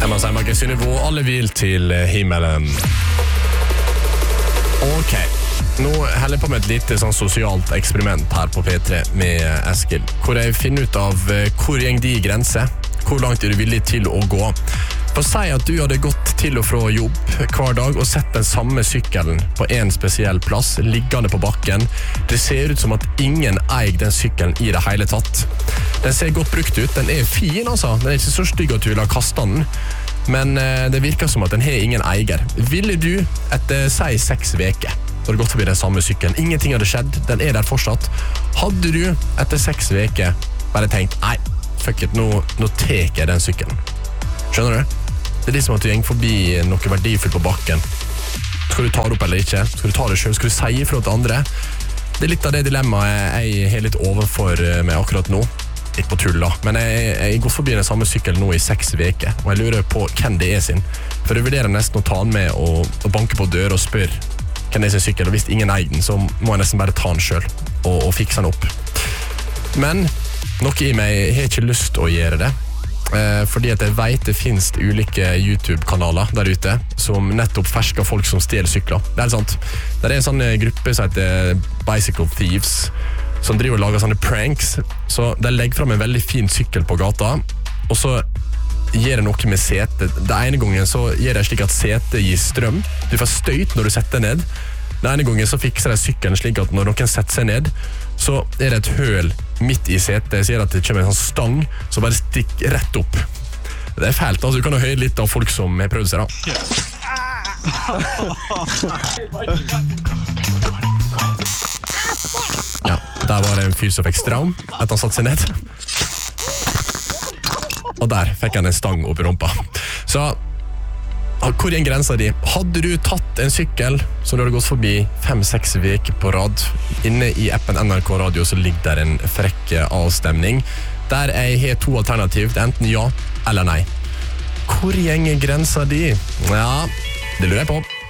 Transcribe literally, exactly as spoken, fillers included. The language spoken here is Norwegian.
Emma Seimark Synnøve, alle vil til himmelen. Ok, nå heller jeg på med et lite sånn sosialt eksperiment her på P tre med Eskil, hvor jeg finner ut av hvor gjeng de grenser, hvor langt er du villig til å gå. For å si at du hadde gått til og fra jobb hver dag og sett den samme sykkelen på en spesiell plass, liggende på bakken. Det ser ut som at ingen eier den sykkelen i det hele tatt. Den ser godt brukt ut, den er fin altså, den er ikke så stygg at du vil ha kastet den, men eh, det virker som at den har ingen eier. Ville du etter, si, seks veker, da hadde gått forbi den samme sykkelen, ingenting hadde skjedd, den er der fortsatt, hadde du etter seks veker bare tenkt, nei, fuck it, nå, nå teker jeg den sykkelen. Skjønner du? Det er liksom at du gjeng forbi noe verdifullt på bakken. Skal du ta det opp eller ikke? Skal du ta det selv? Skal du si ifra til andre? Det er litt av det dilemmaet jeg har litt overfor meg akkurat nå. Litt på tull da. Men jeg, jeg går forbi den samme sykkelen nå i seks veker, og jeg lurer på hvem det er sin. For jeg vurderer nesten å ta den med og, og banke på dør og spørre hvem det er sin sykkel, og hvis ingen eier den, så må jeg nesten bare ta den selv og, og fikse den opp. Men noe i meg har ikke lyst til å gjøre det. Eh, fordi at jeg vet det finnes ulike YouTube-kanaler der ute som nettopp fersker folk som stjeler sykler. Det er sant. Det er en sånn gruppe som heter Bicycle Thieves, som driver og lager sånne pranks. Så de legger frem en veldig fin sykkel på gata, og så gjør det noe med sete. Det ene gangen så gjør det slik at sete gir strøm. Du får støyt når du setter ned. Den ene gangen så fikser de sykkelen slik at når noen setter seg ned, så er det et høl midt i setet. Jeg sier at det kommer en sånn stang som bare stikker rett opp. Det er fælt, altså. Du kan jo høre litt av folk som har prøvd seg da. Ja, der var det en fyr som fikk straum etter han satt seg ned. Og der fikk han en stang opp i rumpa. Så hvor er grensa di? Hadde du tatt en sykkel som du hadde gått forbi fem-seks veker på rad? Inne i appen N R K Radio så ligger der en frekk avstemning der jeg har to alternativ, det er enten ja eller nei. Hvor er grensa di? Ja, det lurer jeg på.